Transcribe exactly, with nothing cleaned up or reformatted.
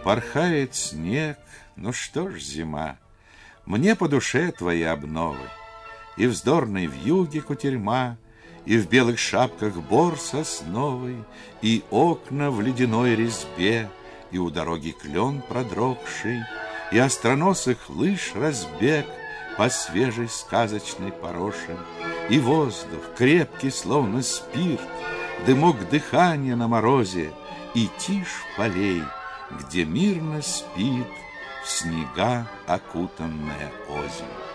Порхает снег, ну что ж, зима, мне по душе твои обновы. И вздорной вьюге кутерьма, и в белых шапках бор сосновый, и окна в ледяной резьбе, и у дороги клен продрогший, и остроносых лыж разбег по свежей сказочной пороше, и воздух крепкий, словно спирт, дымок дыхания на морозе, и тишь полей, где мирно спит в снега окутанная озимь.